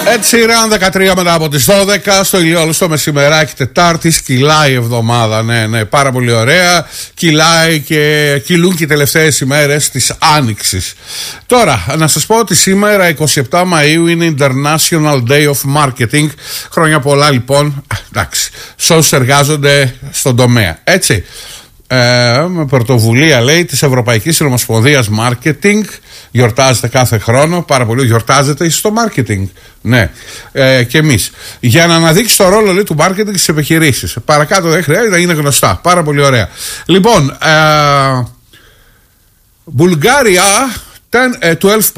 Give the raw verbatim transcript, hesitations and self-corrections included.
Έτσι ήραν δεκατρία μετά από τις δώδεκα στο ηλιόλουστο μεσημεράκι Τετάρτης. Κυλάει η εβδομάδα, ναι, ναι, πάρα πολύ ωραία. Κυλάει και κυλούν και οι τελευταίες ημέρες της Άνοιξης. Τώρα, να σας πω ότι σήμερα εικοστή εβδόμη Μαΐου είναι International Day of Marketing. Χρόνια πολλά λοιπόν, εντάξει, σε όσους εργάζονται στον τομέα, έτσι. Ε, με πρωτοβουλία, λέει, της Ευρωπαϊκής Ομοσπονδίας Marketing. Γιορτάζεται κάθε χρόνο, πάρα πολύ γιορτάζεται στο marketing. Ναι, ε, και εμείς. Για να αναδείξει το ρόλο, λέει, του marketing στις επιχειρήσεις. Παρακάτω δεν χρειάζεται να είναι γνωστά. Πάρα πολύ ωραία. Λοιπόν, ε, Βουλγάρια, δώδεκα